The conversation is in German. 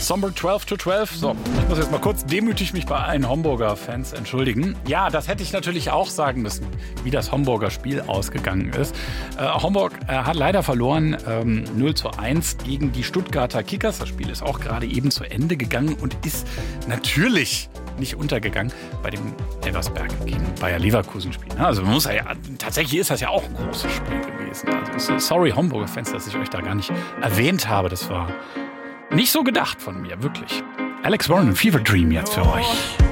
Somber 12-12. So, ich muss jetzt mal kurz demütig mich bei allen Hamburger Fans entschuldigen. Ja, das hätte ich natürlich auch sagen müssen, wie das Hamburger Spiel ausgegangen ist. Hamburg hat leider verloren 0:1 gegen die Stuttgarter Kickers. Das Spiel ist auch gerade eben zu Ende gegangen und ist natürlich nicht untergegangen bei dem Elversberg gegen Bayer Leverkusen Spiel. Also man muss tatsächlich ist das ja auch ein großes Spiel gewesen. Also sorry Hamburger Fans, dass ich euch da gar nicht erwähnt habe. Das war nicht so gedacht von mir, wirklich. Alex Warren, Fever Dream jetzt für euch.